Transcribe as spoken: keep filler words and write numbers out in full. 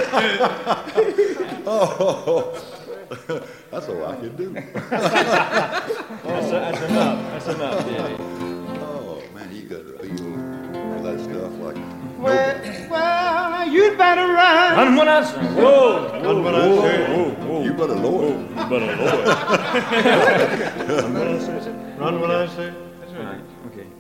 Oh, that's all I can do. that's, that's enough. That's enough, Daddy. Oh, man, you got to feel for that stuff like Well, nobody. well, you'd better run. Run when I say. Whoa, Run when I Whoa, say. whoa, whoa. You better lower it. You better lower it. Run when I say. Run when I say. All right, okay.